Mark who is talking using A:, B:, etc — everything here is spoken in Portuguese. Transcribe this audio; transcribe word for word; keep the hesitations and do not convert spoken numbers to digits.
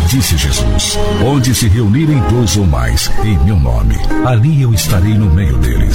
A: Disse Jesus: onde se reunirem dois ou mais em meu nome, ali eu estarei no meio deles.